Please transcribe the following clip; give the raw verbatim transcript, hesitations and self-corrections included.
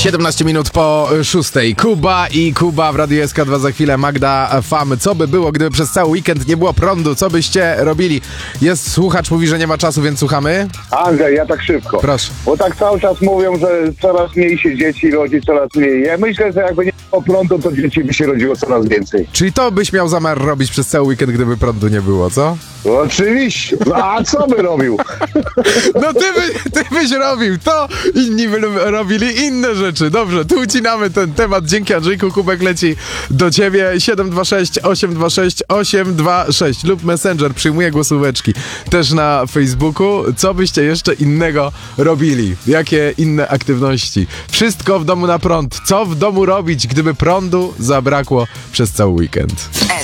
siedemnaście minut po szóstej. Kuba i Kuba w Radiu S K dwa za chwilę. Magda Fam. Co by było, gdyby przez cały weekend nie było prądu? Co byście robili? Jest słuchacz, mówi, że nie ma czasu, więc słuchamy. Andrzej, ja tak szybko. Proszę. Bo tak cały czas mówią, że coraz mniej się dzieci rodzi, coraz mniej. Ja myślę, że jakby nie było prądu, to dzieci by się rodziło coraz więcej. Czyli to byś miał zamiar robić przez cały weekend, gdyby prądu nie było, co? No, oczywiście. A co by robił? No ty, by, ty byś robił to, inni by robili inne rzeczy. Dobrze, tu ucinamy ten temat. Dzięki, Andrzejku. Kubek leci do ciebie. siedem dwa sześć osiem dwa sześć osiem dwa sześć lub Messenger. Przyjmuję głosóweczki też na Facebooku. Co byście jeszcze innego robili? Jakie inne aktywności? Wszystko w domu na prąd. Co w domu robić, gdyby prądu zabrakło przez cały weekend?